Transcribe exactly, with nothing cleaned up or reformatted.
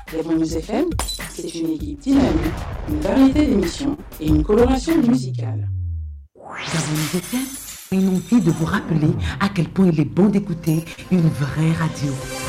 Gabon News F M, c'est une équipe dynamique, une variété d'émissions et une coloration musicale. Gabon News F M, une envie de vous rappeler à quel point il est bon d'écouter une vraie radio.